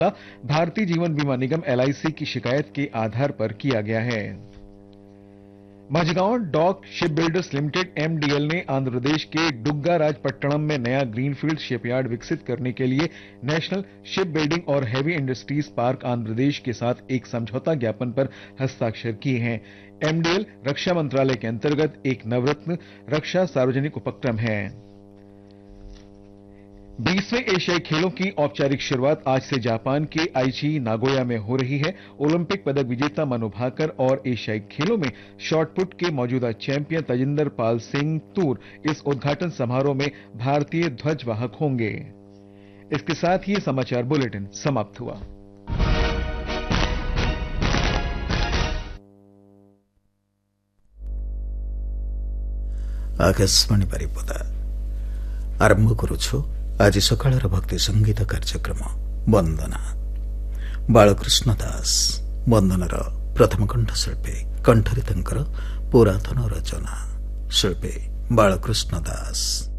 भारतीय जीवन बीमा निगम एलआईसी की शिकायत के आधार पर किया गया है। Mazagaon dock ship builders limited MDL ने आंध्र प्रदेश के डुग्गाराजपट्टनम में नया ग्रीनफील्ड शिपयार्ड विकसित करने के लिए नेशनल शिप बिल्डिंग और heavy industries park Andhra Pradesh के साथ एक समझौता ज्ञापन पर हस्ताक्षर किए हैं। एमडीएल रक्षा मंत्रालय के अंतर्गत एक नवरत्न रक्षा सार्वजनिक उपक्रम है। 20वें एशियाई खेलों की औपचारिक शुरुआत आज से जापान के आईची नागोया में हो रही है। ओलंपिक पदक विजेता मनु भाकर और एशियाई खेलों में शॉटपुट के मौजूदा चैंपियन तजिंदर पाल सिंह तूर इस उद्घाटन समारोह में भारतीय ध्वजवाहक होंगे। इसके साथ ही समाचार बुलेटिन समाप्त हुआ। आकाशवाणी बारिपदा आरंभ करुछु आज सकाळर भक्ति संगीत कार्यक्रम वंदना। बालकृष्ण दास वंदनार प्रथम कंठशिल्पी, कंठरे तांकर पुरातन रचना। शिल्पी बालकृष्ण दास।